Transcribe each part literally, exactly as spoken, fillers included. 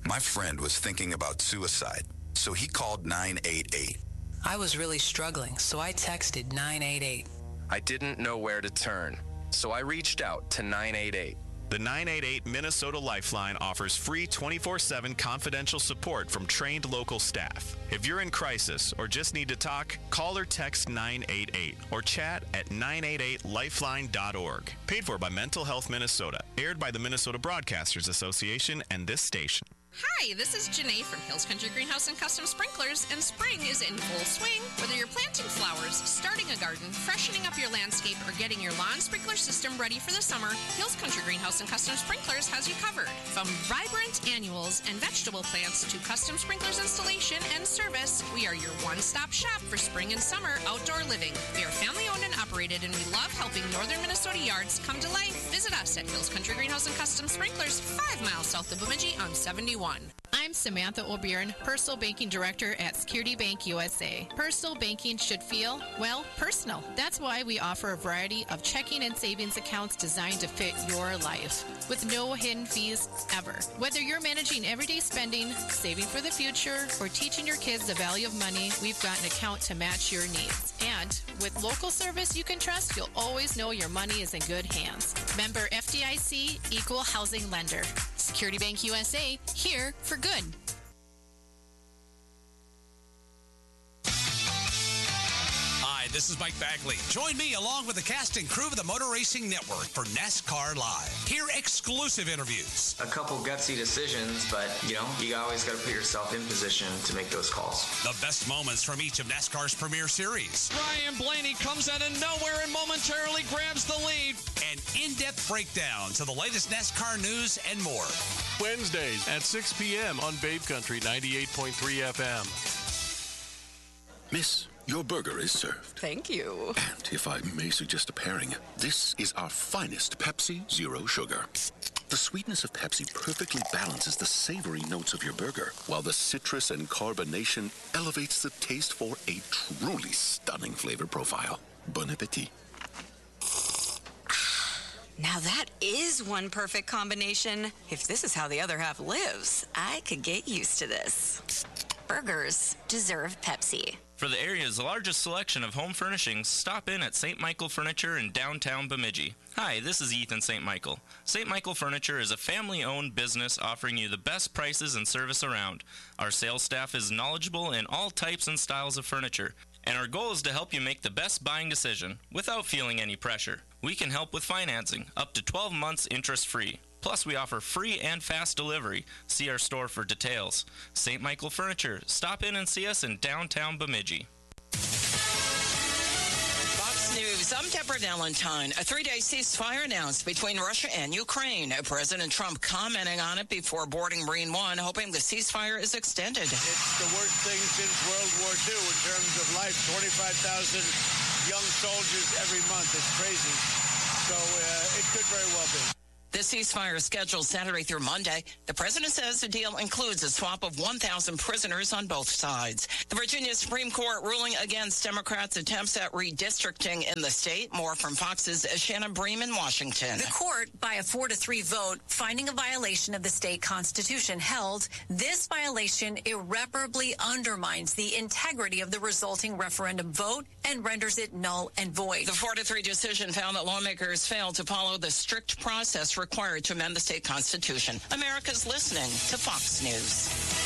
My friend was thinking about suicide, so he called nine eight eight. I was really struggling, so I texted nine eight eight. I didn't know where to turn, so I reached out to nine eight eight. The nine eight eight Minnesota Lifeline offers free twenty-four seven confidential support from trained local staff. If you're in crisis or just need to talk, call or text nine eight eight or chat at nine eight eight lifeline dot org. Paid for by Mental Health Minnesota. Aired by the Minnesota Broadcasters Association and this station. Hi, this is Janae from Hills Country Greenhouse and Custom Sprinklers, and spring is in full swing. Whether you're planting flowers, starting a garden, freshening up your landscape, or getting your lawn sprinkler system ready for the summer, Hills Country Greenhouse and Custom Sprinklers has you covered. From vibrant annuals and vegetable plants to custom sprinklers installation and service, we are your one-stop shop for spring and summer outdoor living. We are family-owned and operated, and we love helping northern Minnesota yards come to life. Visit us at Hills Country Greenhouse and Custom Sprinklers, five miles south of Bemidji on seventy-one. I'm Samantha O'Byrne, Personal Banking Director at Security Bank U S A. Personal banking should feel, well, personal. That's why we offer a variety of checking and savings accounts designed to fit your life, with no hidden fees ever. Whether you're managing everyday spending, saving for the future, or teaching your kids the value of money, we've got an account to match your needs. And with local service you can trust, you'll always know your money is in good hands. Member F D I C, Equal Housing Lender. Security Bank U S A, here for good. Hi, this is Mike Bagley. Join me along with the cast and crew of the Motor Racing Network for NASCAR Live. Hear exclusive interviews. A couple gutsy decisions, but, you know, you always got to put yourself in position to make those calls. The best moments from each of NASCAR's premier series. Ryan Blaney comes out of nowhere and momentarily grabs the lead. And in-depth breakdowns of the latest NASCAR news and more. Wednesdays at six p.m. on Babe Country ninety-eight point three F M. Miss, your burger is served. Thank you. And if I may suggest a pairing, this is our finest Pepsi Zero Sugar. The sweetness of Pepsi perfectly balances the savory notes of your burger, while the citrus and carbonation elevates the taste for a truly stunning flavor profile. Bon appetit. Now that is one perfect combination. If this is how the other half lives, I could get used to this. Burgers deserve Pepsi. For the area's largest selection of home furnishings, stop in at Saint Michael Furniture in downtown Bemidji. Hi, this is Ethan Saint Michael. Saint Michael Furniture is a family-owned business offering you the best prices and service around. Our sales staff is knowledgeable in all types and styles of furniture, and our goal is to help you make the best buying decision without feeling any pressure. We can help with financing, up to twelve months interest-free. Plus, we offer free and fast delivery. See our store for details. Saint Michael Furniture. Stop in and see us in downtown Bemidji. Fox News, I'm Deborah Valentine. A three-day ceasefire announced between Russia and Ukraine. President Trump commenting on it before boarding Marine One, hoping the ceasefire is extended. It's the worst thing since World War Two in terms of life. twenty-five thousand young soldiers every month. It's crazy. So uh, it could very well be. The ceasefire is scheduled Saturday through Monday. The president says the deal includes a swap of one thousand prisoners on both sides. The Virginia Supreme Court ruling against Democrats' attempts at redistricting in the state. More from Fox's Shannon Bream in Washington. The court, by a four to three vote, finding a violation of the state constitution, held this violation irreparably undermines the integrity of the resulting referendum vote and renders it null and void. The four to three decision found that lawmakers failed to follow the strict process required to amend the state constitution. America's listening to Fox News.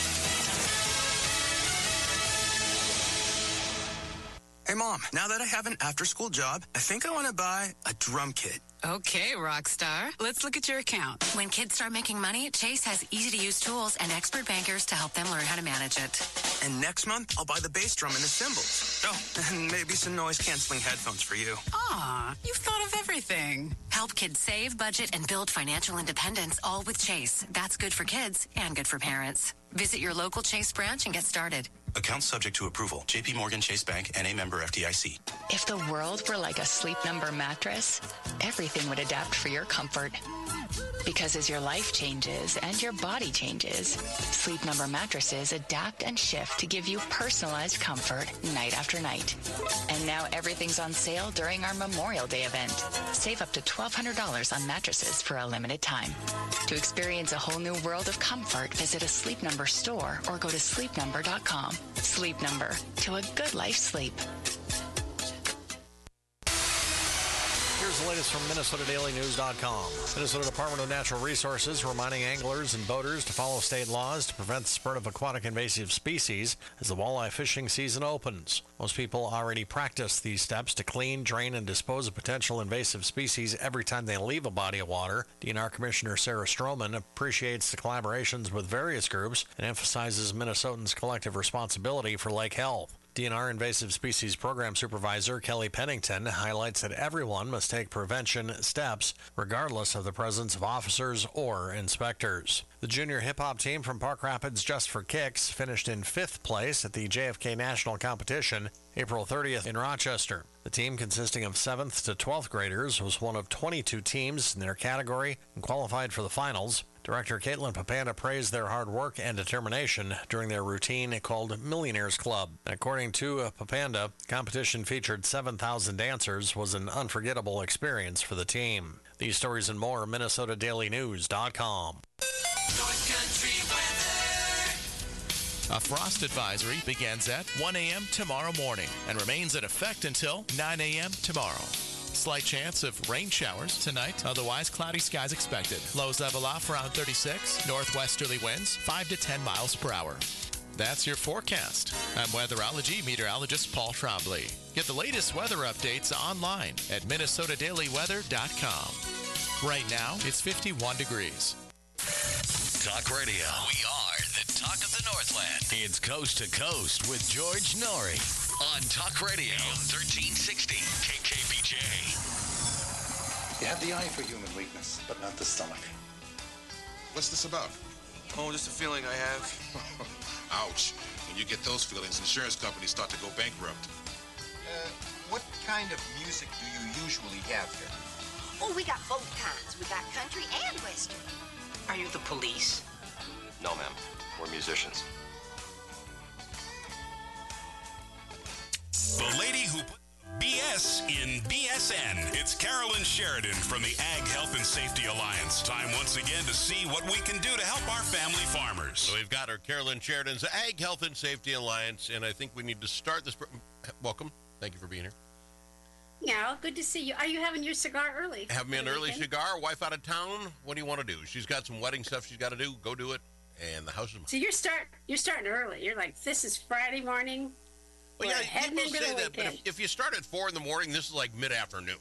Hey, Mom, now that I have an after-school job, I think I want to buy a drum kit. Okay, Rockstar. Let's look at your account. When kids start making money, Chase has easy-to-use tools and expert bankers to help them learn how to manage it. And next month, I'll buy the bass drum and the cymbals. Oh, and maybe some noise-canceling headphones for you. Aw, you've thought of everything. Help kids save, budget, and build financial independence, all with Chase. That's good for kids and good for parents. Visit your local Chase branch and get started. Account subject to approval. J P Morgan Chase Bank, N A member F D I C. If the world were like a Sleep Number mattress, everything would adapt for your comfort. Because as your life changes and your body changes, Sleep Number mattresses adapt and shift to give you personalized comfort night after night. And now everything's on sale during our Memorial Day event. Save up to twelve hundred dollars on mattresses for a limited time. To experience a whole new world of comfort, visit a Sleep Number store or go to sleep number dot com. Sleep Number, to a good life sleep. Here's the latest from Minnesota Daily News dot com. Minnesota Department of Natural Resources reminding anglers and boaters to follow state laws to prevent the spread of aquatic invasive species as the walleye fishing season opens. Most people already practice these steps to clean, drain, and dispose of potential invasive species every time they leave a body of water. D N R Commissioner Sarah Stroman appreciates the collaborations with various groups and emphasizes Minnesotans' collective responsibility for lake health. D N R Invasive Species Program Supervisor Kelly Pennington highlights that everyone must take prevention steps regardless of the presence of officers or inspectors. The junior hip-hop team from Park Rapids Just for Kicks finished in fifth place at the J F K National Competition April thirtieth in Rochester. The team, consisting of seventh to twelfth graders, was one of twenty-two teams in their category and qualified for the finals. Director Caitlin Papanda praised their hard work and determination during their routine called Millionaires Club. According to uh, Papanda, the competition featured seven thousand dancers, was an unforgettable experience for the team. These stories and more, Minnesota Daily News dot com. North Country weather. A frost advisory begins at one a.m. tomorrow morning and remains in effect until nine a.m. tomorrow. Slight chance of rain showers tonight. Otherwise, cloudy skies expected. Lows level off around thirty-six. Northwesterly winds five to ten miles per hour. That's your forecast. I'm weatherology meteorologist Paul Trombley. Get the latest weather updates online at Minnesota Daily Weather dot com. Right now, it's fifty-one degrees. Talk Radio. We are the talk of the Northland. It's Coast to Coast with George Norrie on Talk Radio thirteen sixty K K B J. You have the eye for human weakness, but not the stomach. What's this about? Oh, just a feeling I have. Ouch. When you get those feelings, insurance companies start to go bankrupt. Uh, what kind of music do you usually have here? Oh, we got both kinds. We got country and western. Are you the police? No, ma'am. We're musicians. The lady who put B S in B S N. It's Carolyn Sheridan from the Ag Health and Safety Alliance. Time once again to see what we can do to help our family farmers. So we've got our Carolyn Sheridan's Ag Health and Safety Alliance, and I think we need to start this. Welcome. Thank you for being here. Yeah, good to see you. Are you having your cigar early? Have me an early cigar. Wife out of town. What do you want to do? She's got some wedding stuff she's got to do. Go do it. And the house is mine. So you're start you're starting early. You're like, this is Friday morning. Well, We're yeah, heading people into say the that, but if, if you start at four in the morning, this is like mid-afternoon.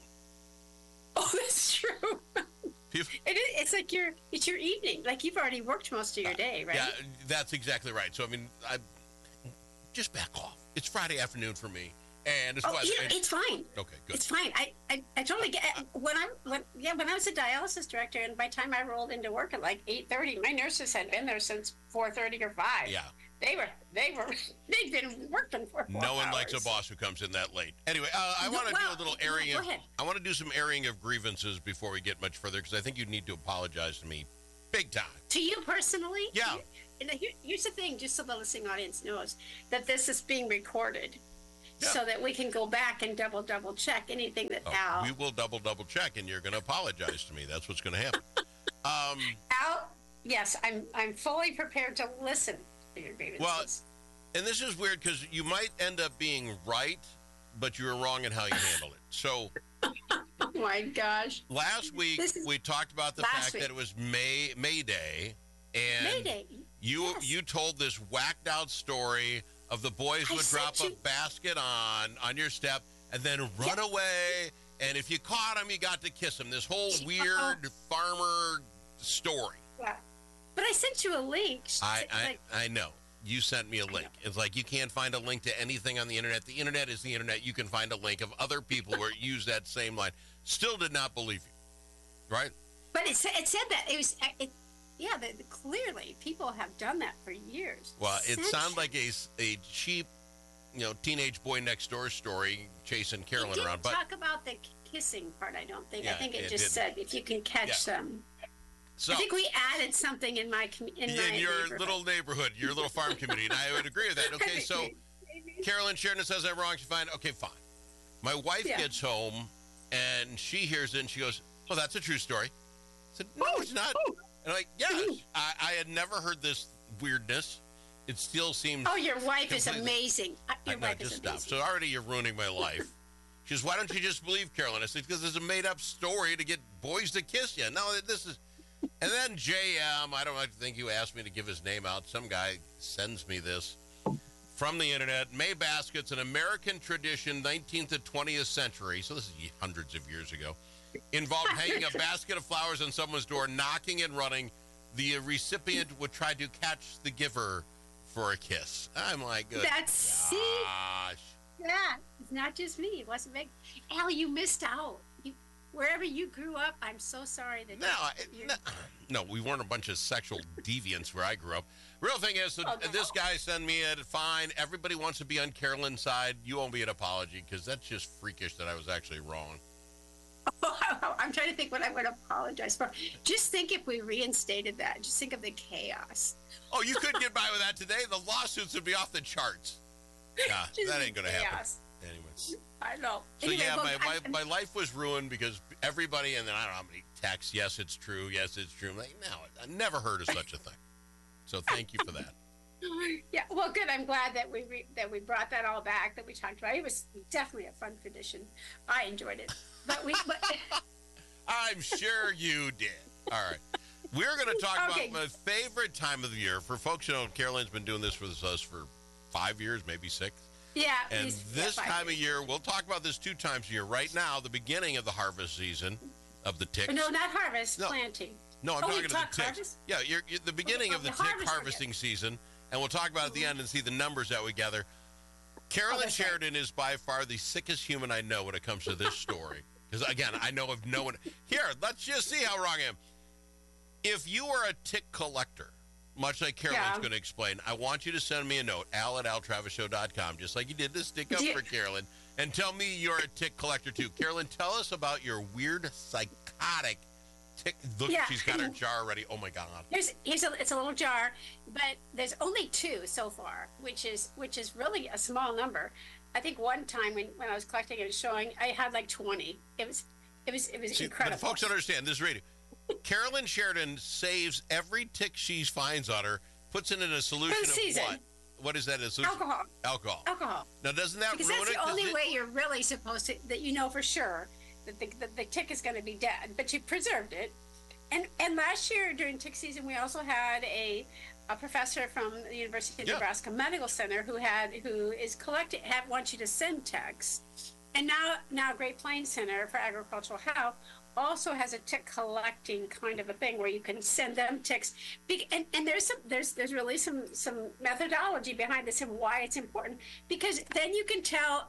Oh, that's true. If, it is, it's like your it's your evening. Like you've already worked most of your day, right? Yeah, that's exactly right. So I mean, I just back off. It's Friday afternoon for me. And it's, oh, what, you know, and, it's fine. Okay, good. It's fine. I, I, I totally get it. When I when yeah when I was a dialysis director, and by the time I rolled into work at like eight thirty, my nurses had been there since four thirty or five. Yeah. They were they were they'd been working for four No one hours. likes a boss who comes in that late. Anyway, uh, I No, want to well, do a little airing. go Of, ahead. I want to do some airing of grievances before we get much further, because I think you need to apologize to me, big time. To you personally? Yeah. And here, here's the thing, just so the listening audience knows, that this is being recorded. Yeah. So that we can go back and double, double check anything that Oh, Al... we will double, double check, and you're going to apologize to me. That's what's going to happen. um, Al, yes, I'm I'm fully prepared to listen to your grievances. well, and this is weird because you might end up being right, but you were wrong in how you handled it. So... Oh, my gosh. Last week, Is, we talked about the fact week. that it was May May Day, and May Day. you Yes. you told this whacked out story of the boys I would drop you- a basket on on your step and then run Yeah. away, and if you caught them, you got to kiss them. This whole weird Uh-oh. farmer story. Yeah. But I sent you a link. I I, Like, I know. You sent me a link. It's like you can't find a link to anything on the internet. The internet is the internet. You can find a link of other people who use that same line. Still did not believe you, right? but it, sa- it said that. It was... It, yeah, the, the, clearly, people have done that for years. Well, it Centuries. sounded like a, a cheap, you know, teenage boy next door story chasing It Carolyn didn't around. But talk about the kissing part, I don't think. I Yeah, think it, it just didn't. said if you can catch Yeah. them. So, I think we added something in my com- in, in my your neighborhood. little neighborhood, your little farm community, and I would agree with that. Okay, so Carolyn Sheridan says I'm wrong. She's fine. Okay, fine. My wife Yeah. gets home, and she hears it, and she goes, "Oh, that's a true story." I said, "No, it's not." And I'm like, "Yeah, I, I had never heard this weirdness. It still seems." Oh, your wife is completely- amazing. Uh, Your I know, wife just is stop. amazing. So already you're ruining my life. She goes, "Why don't you just believe Carolyn?" I said, "Because it's a made-up story to get boys to kiss you." No, this is... And then J M, I don't think you asked me to give his name out. Some guy sends me this from the internet. May baskets, an American tradition, nineteenth to twentieth century. So this is hundreds of years ago. Involved hanging a basket of flowers on someone's door, knocking and running. The recipient would try to catch the giver for a kiss. I'm like, good That's see. gosh. Yeah, it's not just me. It wasn't big. Al, you missed out. You, wherever you grew up, I'm so sorry that. No, you, it, no, no, we weren't a bunch of sexual deviants where I grew up. Real thing is, so Oh, no. this guy sent me it. Fine. Everybody wants to be on Carolyn's side. You owe me an apology because that's just freakish that I was actually wrong. I'm trying to think what I would apologize for. Just think if we reinstated that. Just think of the chaos. Oh, you couldn't get by with that today? The lawsuits would be off the charts. Nah, Just that ain't going to happen. chaos. Anyways. I know. So, Anyway, yeah, well, my, I- my, my life was ruined because everybody, and then I don't know how many texts, yes, it's true, yes, it's true. I'm like, no, I never heard of such a thing. So thank you for that. Yeah, well, good. I'm glad that we re- that we brought that all back. That we talked about. It was definitely a fun tradition. I enjoyed it. But we. But, I'm sure you did. All right. We're going to talk Okay. about my favorite time of the year. For folks who know, Carolyn's been doing this with us for five years, maybe six. yeah. And these- yeah, this five time of years. year, we'll talk about this two times a year. Right now, the beginning of the harvest season of the ticks. No, not harvest. No. Planting. No, I'm Oh, we talking to the talk ticks. harvest? Yeah, you're, you're the beginning Oh, of the, the tick harvest, harvesting season, and we'll talk about it at the end and see the numbers that we gather. Oh, Carolyn that's right. Sheridan is by far the sickest human I know when it comes to this story. Because, again, I know of no one. Here, let's just see how wrong I am. If you are a tick collector, much like Carolyn's Yeah. going to explain, I want you to send me a note, al at al travis show dot com, just like you did to stick up Do you- for Carolyn, and tell me you're a tick collector, too. Carolyn, tell us about your weird, psychotic tick. Look, Yeah. she's got her jar ready. Oh, my God. Here's, here's a, it's a little jar, but there's only two so far, which is which is really a small number. I think one time when, when I was collecting and showing, I had like twenty. It was it was it was See, incredible. but folks don't understand this radio. Carolyn Sheridan saves every tick she finds on her, puts it in a solution For the of season. what? What is that? A solution? Alcohol. Alcohol. Alcohol. Now, doesn't that Because ruin that's it? the 'Cause only it- way you're really supposed to, that you know for sure that the, that the tick is going to be dead, but you preserved it. And and last year during tick season, we also had a a professor from the University of Yeah. Nebraska Medical Center who had who is collecting had wants you to send ticks, and now now Great Plains Center for Agricultural Health also has a tick collecting kind of a thing where you can send them ticks. Be- And, and there's some there's there's really some some methodology behind this and why it's important, because then you can tell.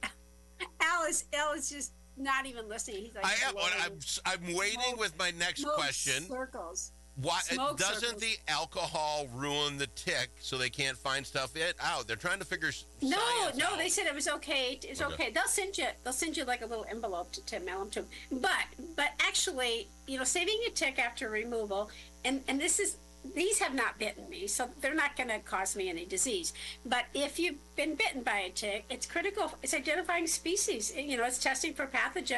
Al is Al is just not even listening. He's like, I am. blowing I'm, I'm waiting smoke- with my next smoke question. Circles. Why Smoke doesn't circles. the alcohol ruin the tick so they can't find stuff it out? They're trying to figure s- No, science no, out. they said it was okay. It's Okay. okay. They'll send you. They'll send you like a little envelope to, to mail them to. 'em. But but actually, you know, saving a tick after removal, and and this is these have not bitten me, so they're not going to cause me any disease. But if you've been bitten by a tick, it's critical. It's identifying species. You know, it's testing for pathogens.